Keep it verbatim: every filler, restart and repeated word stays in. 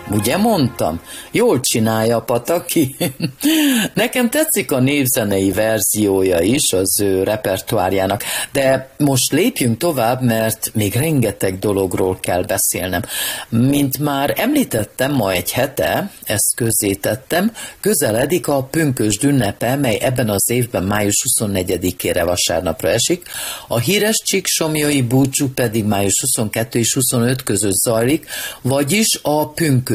Ugye mondtam? Jól csinálja a Pataki. Nekem tetszik a népzenei verziója is az ő repertoárjának, de most lépjünk tovább, mert még rengeteg dologról kell beszélnem. Mint már említettem, ma egy hete, ezt közzétettem, közeledik a pünkösd ünnepe, mely ebben az évben május huszonnegyedikére vasárnapra esik, a híres csíksomlyai búcsú pedig május huszonkettő és huszonöt között zajlik, vagyis a pünkösd